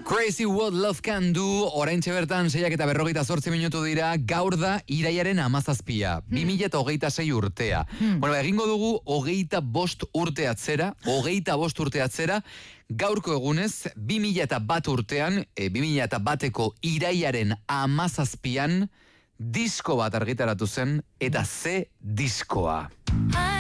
Crazy What Love Can Do, oraintxe bertan 6:48 minutu dira, gaur da iraiaren 17, 2026 urtea. Bueno, egingo dugu 25 urte atzera, 25 urte atzera, gaurko egunez, 2001 urtean, 2001eko iraiaren 17an, disko bat argitaratu zen, eta ze diskoa.